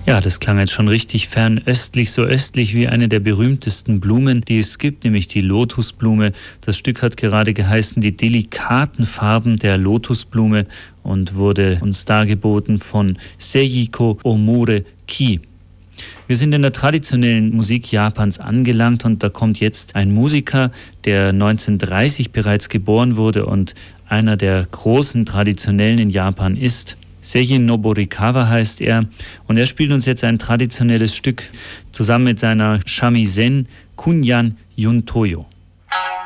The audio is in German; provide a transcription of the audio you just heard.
Ja, das klang jetzt schon richtig fernöstlich, so östlich wie eine der berühmtesten Blumen, die es gibt, nämlich die Lotusblume. Das Stück hat gerade geheißen Die delikaten Farben der Lotusblume und wurde uns dargeboten von Seijiko Omure Ki. Wir sind in der traditionellen Musik Japans angelangt und da kommt jetzt ein Musiker, der 1930 bereits geboren wurde und einer der großen Traditionellen in Japan ist. Seiji Noborikawa heißt er und er spielt uns jetzt ein traditionelles Stück zusammen mit seiner Shamisen Kunyan Yuntoyo.